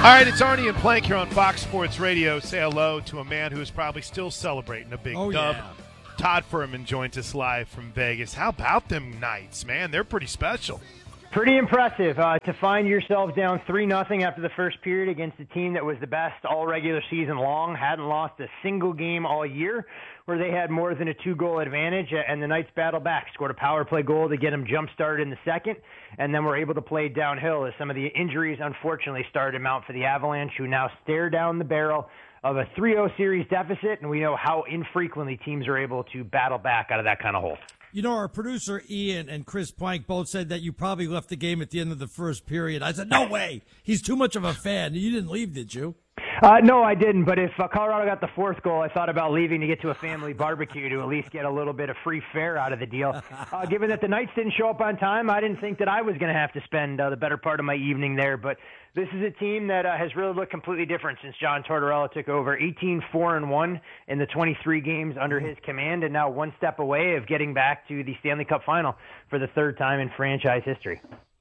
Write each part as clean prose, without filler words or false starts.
right, it's Arnie and Plank here on Fox Sports Radio. Say hello to a man who is probably still celebrating a big dub. Yeah. Todd Furman joins us live from Vegas. How about them Knights, man? They're pretty special. Pretty impressive to find yourselves down 3-0 after the first period against a team that was the best all regular season long, hadn't lost a single game all year, where they had more than a 2-goal advantage, and the Knights battled back, scored a power play goal to get them jump-started in the second, and then were able to play downhill as some of the injuries unfortunately started to mount for the Avalanche, who now stare down the barrel of a 3-0 series deficit, and we know how infrequently teams are able to battle back out of that kind of hole. You know, our producer Ian and Chris Plank both said that you probably left the game at the end of the first period. I said, no way. He's too much of a fan. You didn't leave, did you? No, I didn't. But if Colorado got the fourth goal, I thought about leaving to get to a family barbecue to at least get a little bit of free fare out of the deal. Given that the Knights didn't show up on time, I didn't think that I was going to have to spend the better part of my evening there. But this is a team that has really looked completely different since John Tortorella took over. 18-4-1 in the 23 games under his command, and now one step away of getting back to the Stanley Cup final for the third time in franchise history.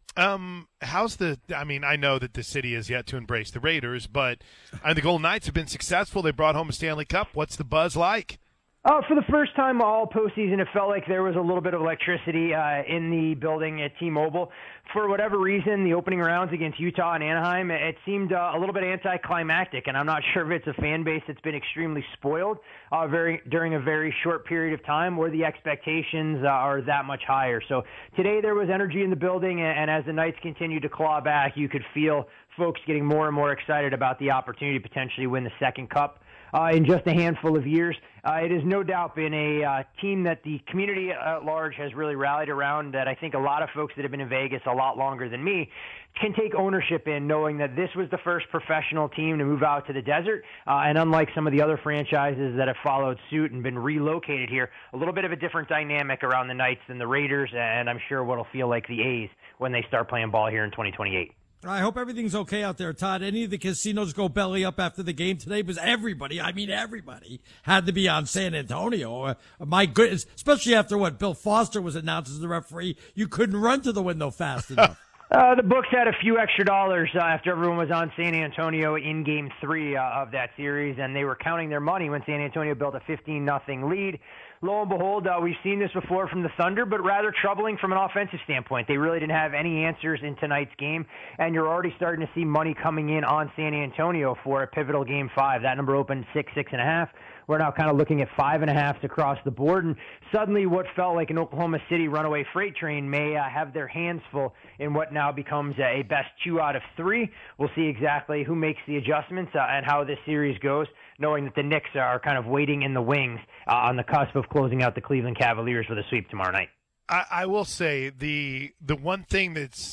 I know that the city has yet to embrace the Raiders, but the Golden Knights have been successful. They brought home a Stanley Cup. What's the buzz like? For the first time all postseason, it felt like there was a little bit of electricity in the building at T-Mobile. For whatever reason, the opening rounds against Utah and Anaheim, it seemed a little bit anticlimactic, and I'm not sure if it's a fan base that's been extremely spoiled during a very short period of time, or the expectations are that much higher. So today there was energy in the building, and as the Knights continued to claw back, you could feel folks getting more and more excited about the opportunity to potentially win the second cup in just a handful of years. It has no doubt been a team that the community at large has really rallied around, that I think a lot of folks that have been in Vegas a lot longer than me can take ownership in, knowing that this was the first professional team to move out to the desert. And unlike some of the other franchises that have followed suit and been relocated here, a little bit of a different dynamic around the Knights than the Raiders, and I'm sure what'll feel like the A's when they start playing ball here in 2028. I hope everything's okay out there, Todd. Any of the casinos go belly up after the game today? Because everybody had to be on San Antonio. My goodness, especially after what Bill Foster was announced as the referee, you couldn't run to the window fast enough. The books had a few extra dollars after everyone was on San Antonio in Game 3 of that series, and they were counting their money when San Antonio built a 15-0 lead. Lo and behold, we've seen this before from the Thunder, but rather troubling from an offensive standpoint. They really didn't have any answers in tonight's game, and you're already starting to see money coming in on San Antonio for a pivotal Game 5. That number opened 6.5. We're now kind of looking at 5.5s across the board, and suddenly what felt like an Oklahoma City runaway freight train may have their hands full in what now becomes a best 2 out of 3. We'll see exactly who makes the adjustments and how this series goes, knowing that the Knicks are kind of waiting in the wings on the cusp of closing out the Cleveland Cavaliers with a sweep tomorrow night. I will say the one thing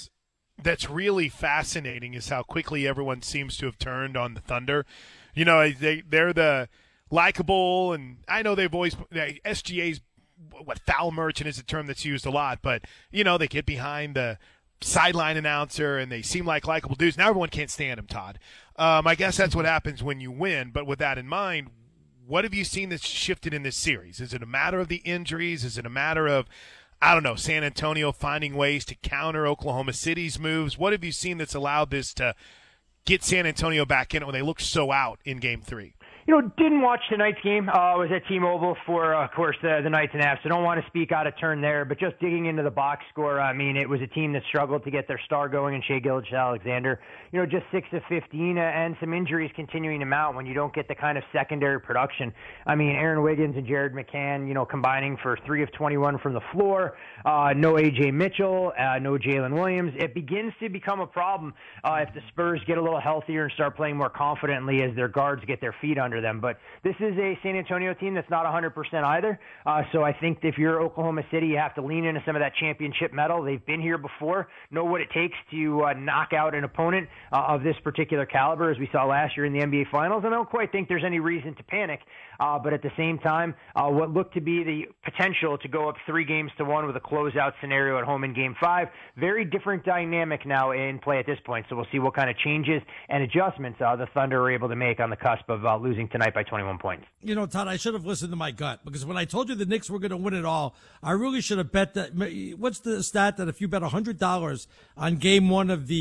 that's really fascinating is how quickly everyone seems to have turned on the Thunder. You know, they're the likable, and I know they've always SGA's foul merchant is a term that's used a lot, but you know, they get behind the sideline announcer and they seem like likable dudes. Now everyone can't stand them, Todd. I guess that's what happens when you win. But with that in mind, what have you seen that's shifted in this series? Is it a matter of the injuries? Is it a matter of, I don't know, San Antonio finding ways to counter Oklahoma City's moves? What have you seen that's allowed this to get San Antonio back in it when they look so out in Game 3? You know, didn't watch tonight's game. I was at T-Mobile for, of course, the Knights and Avs, so don't want to speak out of turn there. But just digging into the box score, I mean, it was a team that struggled to get their star going in Shai Gilgeous-Alexander. You know, just 6 of 15 and some injuries continuing to mount when you don't get the kind of secondary production. I mean, Aaron Wiggins and Jared McCann, you know, combining for 3 of 21 from the floor. No A.J. Mitchell, no Jalen Williams. It begins to become a problem if the Spurs get a little healthier and start playing more confidently as their guards get their feet under them. But this is a San Antonio team that's not 100% either. So I think if you're Oklahoma City, you have to lean into some of that championship metal. They've been here before, know what it takes to knock out an opponent of this particular caliber, as we saw last year in the NBA Finals. And I don't quite think there's any reason to panic. But at the same time, what looked to be the potential to go up 3-1 with a closeout scenario at home in Game 5, very different dynamic now in play at this point. So we'll see what kind of changes and adjustments the Thunder are able to make on the cusp of losing tonight by 21 points. You know, Todd, I should have listened to my gut, because when I told you the Knicks were going to win it all, I really should have bet that. What's the stat that if you bet $100 on Game 1 of the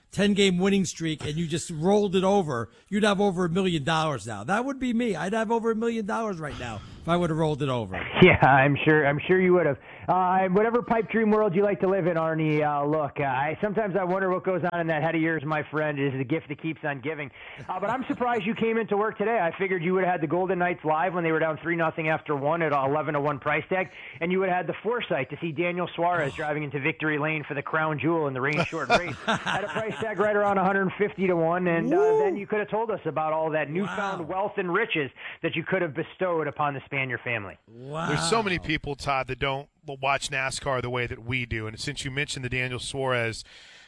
10-game winning streak and you just rolled it over, you'd have over $1 million now. That would be me. I'd have over $1 million right now if I would have rolled it over. Yeah, I'm sure you would have. Whatever pipe dream world you like to live in, Arnie, look, sometimes I wonder what goes on in that head of yours, my friend. It is the gift that keeps on giving. But I'm surprised you came into work today. I figured you would have had the Golden Knights live when they were down 3-0 after one at 11-1 price tag, and you would have had the foresight to see Daniel Suarez driving into victory lane for the crown jewel in the rain-short race at a price tag right around 150-1, and then you could have told us about all that newfound wealth and riches that you could have bestowed upon the Spanier family. Wow. There's so many people, Todd, that don't watch NASCAR the way that we do, and since you mentioned the Daniel Suarez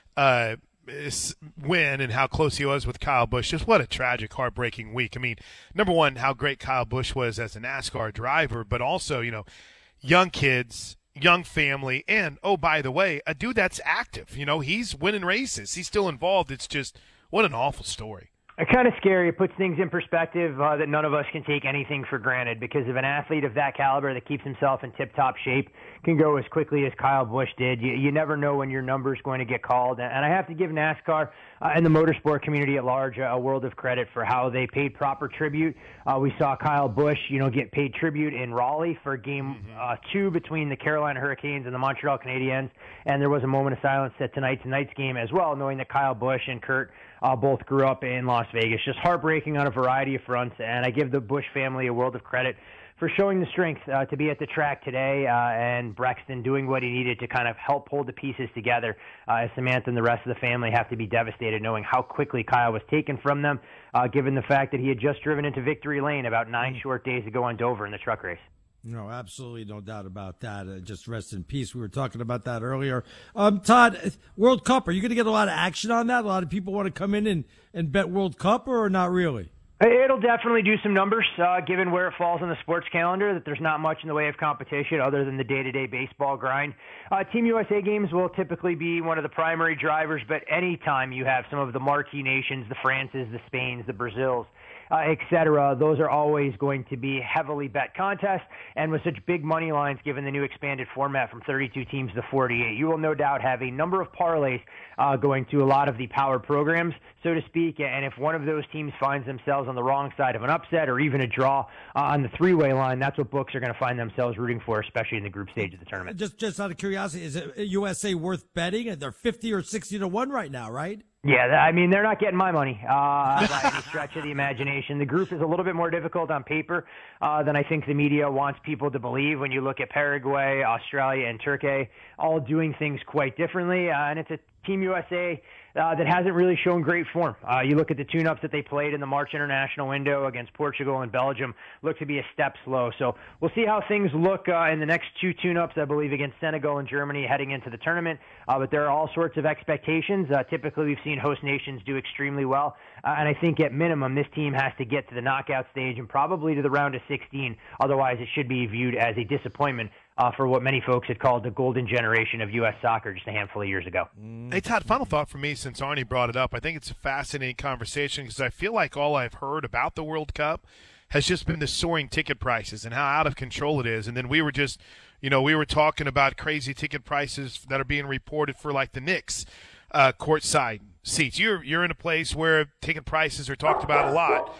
win and how close he was with Kyle Busch, just what a tragic, heartbreaking week. I mean, number one, how great Kyle Busch was as a NASCAR driver, but also, young kids, young family, and, oh, by the way, a dude that's active. He's winning races. He's still involved. It's just, what an awful story. Kind of scary. It puts things in perspective that none of us can take anything for granted, because if an athlete of that caliber that keeps himself in tip-top shape can go as quickly as Kyle Busch did, you never know when your number is going to get called. And I have to give NASCAR and the motorsport community at large a world of credit for how they paid proper tribute. We saw Kyle Busch, get paid tribute in Raleigh for Game 2 between the Carolina Hurricanes and the Montreal Canadiens, and there was a moment of silence at tonight's game as well, knowing that Kyle Busch and Kurt both grew up in Las Vegas. Just heartbreaking on a variety of fronts, and I give the Busch family a world of credit for showing the strength to be at the track today, and Brexton doing what he needed to kind of help hold the pieces together, as Samantha and the rest of the family have to be devastated knowing how quickly Kyle was taken from them, given the fact that he had just driven into victory lane about 9 short days ago on Dover in the truck race. No, absolutely no doubt about that. Just rest in peace. We were talking about that earlier. Todd, World Cup, are you going to get a lot of action on that? A lot of people want to come in and bet World Cup, or not really? It'll definitely do some numbers, given where it falls on the sports calendar, that there's not much in the way of competition other than the day-to-day baseball grind. Team USA games will typically be one of the primary drivers, but anytime you have some of the marquee nations, the Frances, the Spains, the Brazils, et cetera, those are always going to be heavily bet contests, and with such big money lines given the new expanded format from 32 teams to 48, you will no doubt have a number of parlays going to a lot of the power programs, so to speak, and if one of those teams finds themselves on the wrong side of an upset or even a draw on the three-way line, that's what books are going to find themselves rooting for, especially in the group stage of the tournament. Just out of curiosity, is it USA worth betting? They're 50 or 60-1 right now, right? Yeah, I mean, they're not getting my money by any stretch of the imagination. The group is a little bit more difficult on paper than I think the media wants people to believe when you look at Paraguay, Australia, and Turkey all doing things quite differently. And it's a Team USA that hasn't really shown great form. You look at the tune-ups that they played in the March international window against Portugal and Belgium, look to be a step slow. So we'll see how things look in the next two tune-ups, I believe, against Senegal and Germany heading into the tournament. But there are all sorts of expectations. Typically, we've seen host nations do extremely well. And I think at minimum, this team has to get to the knockout stage and probably to the round of 16. Otherwise, it should be viewed as a disappointment for what many folks had called the golden generation of U.S. soccer just a handful of years ago. Hey, Todd, final thought for me since Arnie brought it up. I think it's a fascinating conversation because I feel like all I've heard about the World Cup has just been the soaring ticket prices and how out of control it is. And then we were just, we were talking about crazy ticket prices that are being reported for like the Knicks courtside seats. You're in a place where ticket prices are talked about a lot.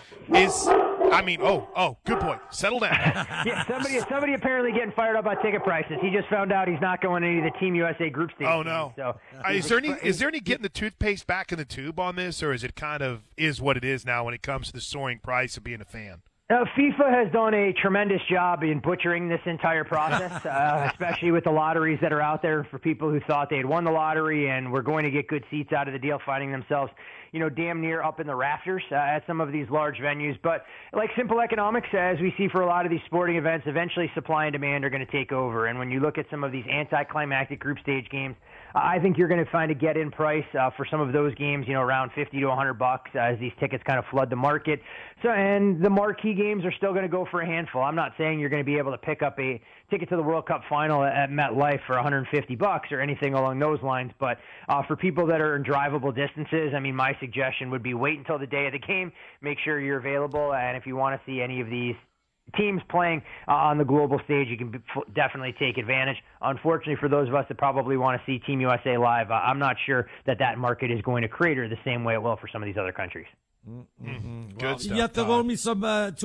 Good point. Settle down. Yeah, somebody apparently getting fired up about ticket prices. He just found out he's not going to any of the Team USA group stages. Oh no! So is there any getting the toothpaste back in the tube on this, or is it kind of is what it is now when it comes to the soaring price of being a fan? FIFA has done a tremendous job in butchering this entire process, especially with the lotteries that are out there for people who thought they had won the lottery and were going to get good seats out of the deal, finding themselves, damn near up in the rafters at some of these large venues. But like simple economics, as we see for a lot of these sporting events, eventually supply and demand are going to take over. And when you look at some of these anticlimactic group stage games, I think you're going to find a get-in price for some of those games, around $50 to $100 as these tickets kind of flood the market. So, and the marquee games are still going to go for a handful. I'm not saying you're going to be able to pick up a ticket to the World Cup final at MetLife for $150 or anything along those lines. But for people that are in drivable distances, I mean, my suggestion would be wait until the day of the game, make sure you're available, and if you want to see any of these teams playing on the global stage, you can definitely take advantage. Unfortunately, for those of us that probably want to see Team USA live, I'm not sure that market is going to crater the same way it will for some of these other countries. Good stuff. You have to loan me some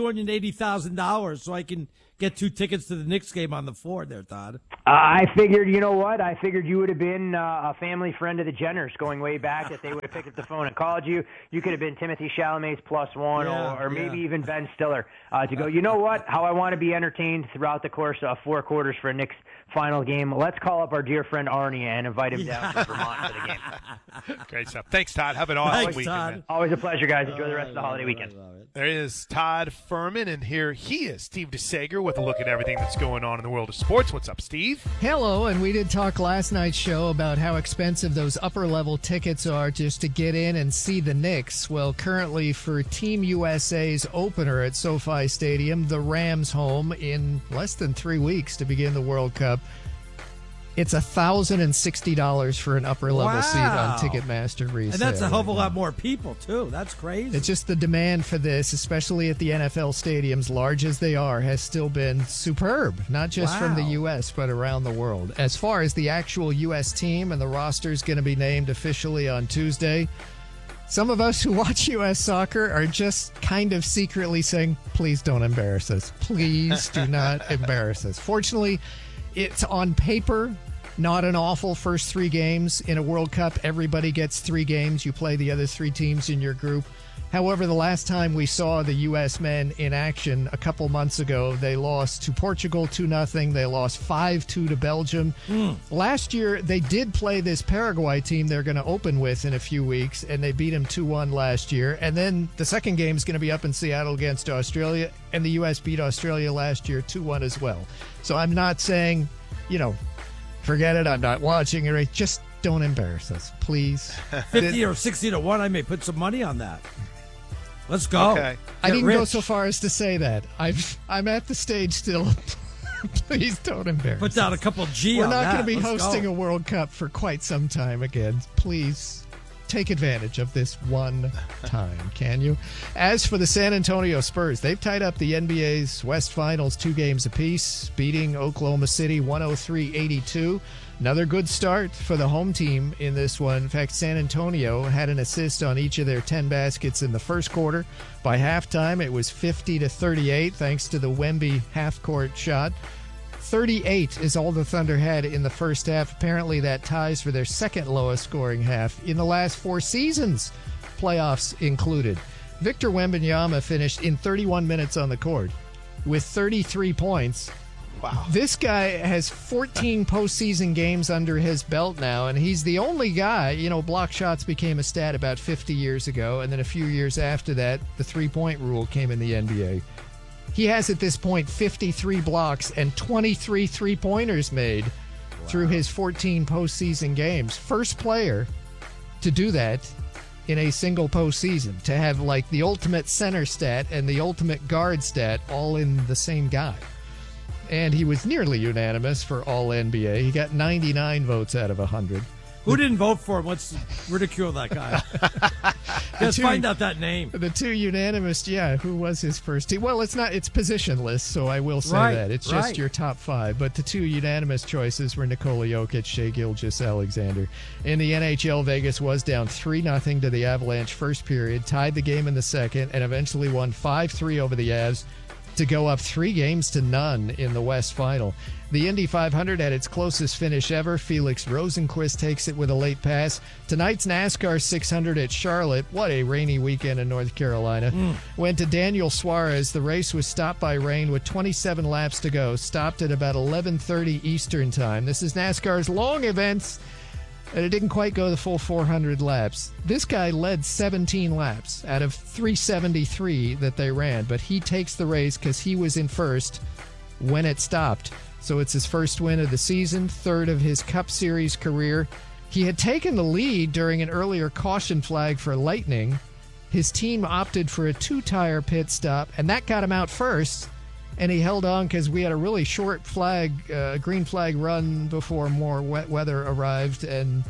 $280,000 so I can get 2 tickets to the Knicks game on the floor there, Todd. I figured, you know what? I figured you would have been a family friend of the Jenners going way back, that they would have picked up the phone and called you. You could have been Timothy Chalamet's +1 or maybe even Ben Stiller to go, you know what? How I want to be entertained throughout the course of 4 quarters for a Knicks final game. Let's call up our dear friend Arnie and invite him down to Vermont for the game. Great stuff. Thanks, Todd. Have an awesome weekend, man. Always a pleasure, guys. Enjoy the rest of the holiday weekend. There is Todd Furman, and here he is, Steve DeSager, with a look at everything that's going on in the world of sports. What's up, Steve? Hello, and we did talk last night's show about how expensive those upper-level tickets are just to get in and see the Knicks. Well, currently for Team USA's opener at SoFi Stadium, the Rams home in less than 3 weeks to begin the World Cup, it's $1,060 for an upper-level seat on Ticketmaster resale. And that's a hell of a lot more people, too. That's crazy. It's just the demand for this, especially at the NFL stadiums, large as they are, has still been superb, not just from the U.S., but around the world. As far as the actual U.S. team, and the roster is going to be named officially on Tuesday, some of us who watch U.S. soccer are just kind of secretly saying, please don't embarrass us. Please do not embarrass us. Fortunately, it's on paper not an awful first 3 games in a World Cup. Everybody gets 3 games. You play the other 3 teams in your group. However, the last time we saw the U.S. men in action a couple months ago, they lost to Portugal 2-0. They lost 5-2 to Belgium. Last year, they did play this Paraguay team they're going to open with in a few weeks, and they beat them 2-1 last year. And then the second game is going to be up in Seattle against Australia, and the U.S. beat Australia last year 2-1 as well. So I'm not saying, forget it, I'm not watching it. Just don't embarrass us, please. 50 or 60 to 1, I may put some money on that. Let's go. Okay. I didn't go so far as to say that. I'm at the stage still. Please don't embarrass Put down us. a couple G We're on not that. going to be Let's hosting go. a World Cup for quite some time again. Please take advantage of this one time, can you? As for the San Antonio Spurs, they've tied up the NBA's West Finals 2 games apiece, beating Oklahoma City 103-82. Another good start for the home team in this one. In fact, San Antonio had an assist on each of their 10 baskets in the first quarter. By halftime, it was 50-38, thanks to the Wemby half-court shot. 38 is all the Thunder had in the first half. Apparently, that ties for their second lowest scoring half in the last 4 seasons, playoffs included. Victor Wembanyama finished in 31 minutes on the court with 33 points. Wow. This guy has 14 postseason games under his belt now, and he's the only guy. Block shots became a stat about 50 years ago, and then a few years after that, the three-point rule came in the NBA. He has at this point 53 blocks and 23 three-pointers made through his 14 postseason games. First player to do that in a single postseason, to have like the ultimate center stat and the ultimate guard stat all in the same guy. And he was nearly unanimous for All-NBA. He got 99 votes out of 100. Who didn't vote for him? Let's ridicule that guy. Let's find out that name. The 2 unanimous, who was his first team? Well, it's positionless, so I will say that. It's just your top 5. But the 2 unanimous choices were Nikola Jokic, Shai Gilgeous-Alexander. In the NHL, Vegas was down 3-0 to the Avalanche first period, tied the game in the second, and eventually won 5-3 over the Avs to go up 3-0 in the West Final. The Indy 500 had its closest finish ever. Felix Rosenqvist takes it with a late pass. Tonight's NASCAR 600 at Charlotte, what a rainy weekend in North Carolina, went to Daniel Suarez. The race was stopped by rain with 27 laps to go, stopped at about 11:30 Eastern time. This is NASCAR's long events, and it didn't quite go the full 400 laps. This guy led 17 laps out of 373 that they ran, but he takes the race because he was in first when it stopped. So it's his first win of the season, 3rd of his Cup Series career. He had taken the lead during an earlier caution flag for lightning. His team opted for a 2-tire pit stop, and that got him out first. And he held on because we had a really short green flag run before more wet weather arrived, and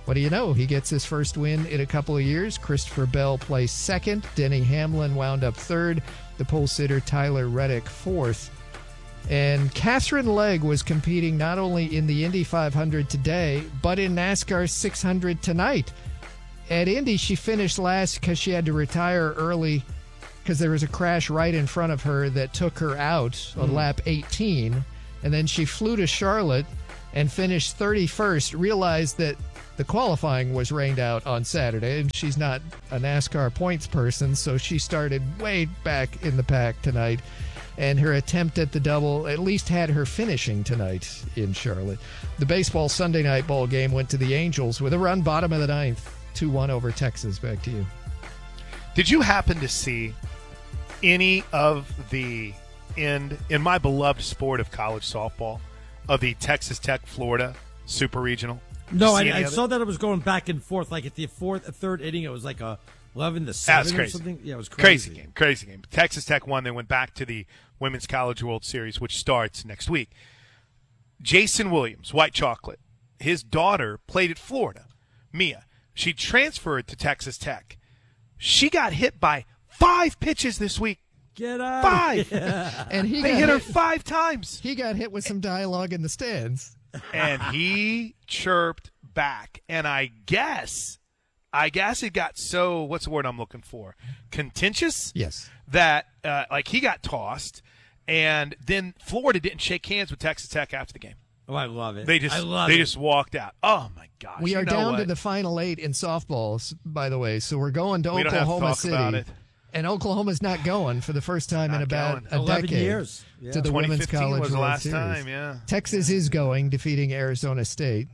What do you know? He gets his first win in a couple of years. Christopher Bell placed second. Denny Hamlin wound up third. The pole sitter Tyler Reddick fourth. And Catherine Legg was competing not only in the Indy 500 today, but in NASCAR 600 tonight. At Indy, she finished last because she had to retire early because there was a crash right in front of her that took her out on lap 18. And then she flew to Charlotte and finished 31st, realized that the qualifying was rained out on Saturday, and she's not a NASCAR points person, so she started way back in the pack tonight. And her attempt at the double at least had her finishing tonight in Charlotte. The baseball Sunday night ball game went to the Angels with a run, bottom of the ninth, 2-1 over Texas. Back to you. Did you happen to see any of the in my beloved sport of college softball of the Texas Tech Florida Super Regional? No, I saw that it was going back and forth. Like at the third inning, it was like a 11-7 or something. Yeah, it was crazy. Crazy game. Texas Tech won. They went back to the Women's College World Series, which starts next week. Jason Williams, White Chocolate, his daughter played at Florida. Mia, she transferred to Texas Tech. She got hit by 5 pitches this week. Get out! 5, and they hit her 5 times. He got hit with some dialogue in the stands. And he chirped back. And I guess it got so, what's the word I'm looking for? Contentious? Yes. That, he got tossed. And then Florida didn't shake hands with Texas Tech after the game. Oh, I love it. They just walked out. Oh, my gosh. We are down to the final 8 in softball, by the way. So we're going to Oklahoma City. About it. And Oklahoma's not going for the first time in about a 11 decade years. Yeah. to the Women's College was the World last Series. time, yeah. Texas is going, defeating Arizona State.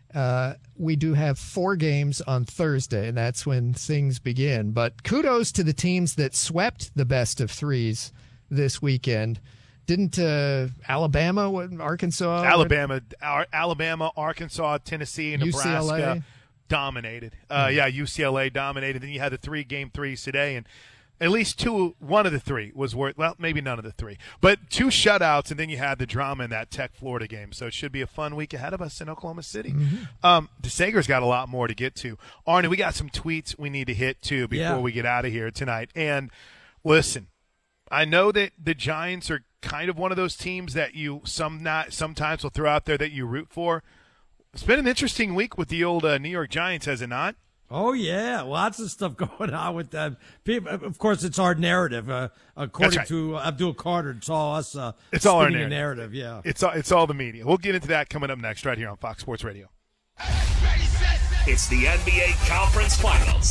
We do have 4 games on Thursday, and that's when things begin. But kudos to the teams that swept the best of 3s this weekend. Didn't Alabama, Arkansas? Alabama, Arkansas, Tennessee, and Nebraska UCLA? Dominated. UCLA dominated. Then you had the 3 game 3s today, and at least one of the 3 was worth, well, maybe none of the 3, but 2 shutouts, and then you had the drama in that Tech-Florida game. So it should be a fun week ahead of us in Oklahoma City. DeSager's got a lot more to get to. Arnie, we got some tweets we need to hit, too, before we get out of here tonight. And listen, I know that the Giants are kind of one of those teams that you sometimes will throw out there that you root for. It's been an interesting week with the old New York Giants, has it not? Oh, yeah. Lots of stuff going on with them. People, of course, it's our narrative. According to Abdul Carter, it's all us it's all our narrative. Yeah. It's all the media. We'll get into that coming up next right here on Fox Sports Radio. It's the NBA Conference Finals.